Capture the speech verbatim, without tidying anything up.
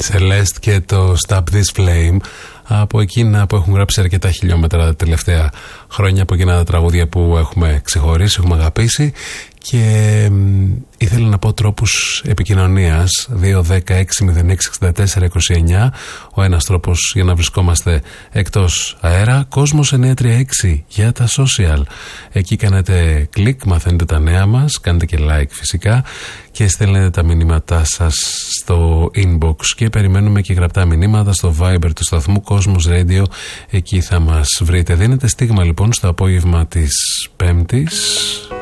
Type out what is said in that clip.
Celeste και το Stop This Flame, από εκείνα που έχουν γράψει αρκετά χιλιόμετρα τα τελευταία χρόνια, από εκείνα τα τραγούδια που έχουμε ξεχωρίσει, έχουμε αγαπήσει. Και ήθελα να πω τρόπους επικοινωνίας. Δύο δέκα έξι μηδέν έξι εξήντα τέσσερα είκοσι εννιά ο ένας τρόπος για να βρισκόμαστε εκτός αέρα. Κόσμος εννιακόσια τριάντα έξι για τα social. Εκεί κάνετε κλικ, μαθαίνετε τα νέα μας, κάνετε και like φυσικά και στέλνετε τα μηνύματά σας στο inbox και περιμένουμε και γραπτά μηνύματα στο Viber του σταθμού Κόσμος Radio. Εκεί θα μας βρείτε. Δίνετε στίγμα λοιπόν στο απόγευμα της Πέμπτης.